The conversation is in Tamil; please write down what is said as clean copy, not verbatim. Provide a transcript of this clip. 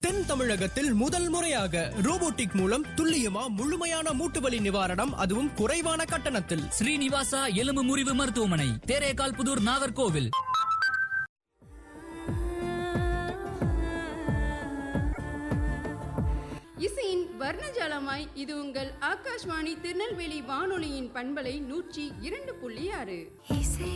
தென் தமிழகத்தில் முதல் முறையாக ரோபோட்டிக் மூலம் துல்லியமா முழுமையான மூட்டுவலி நிவாரணம், அதுவும் குறைவான கட்டணத்தில். ஸ்ரீனிவாசா எலும்பு முறிவு மருத்துவமனை, தேரேகால் புதூர், நாகர்கோவில். இசையின் வர்ணஜாலமாய் இது உங்கள் ஆகாஷ்வாணி திருநெல்வேலி வானொலியின் பண்பலை 102.6.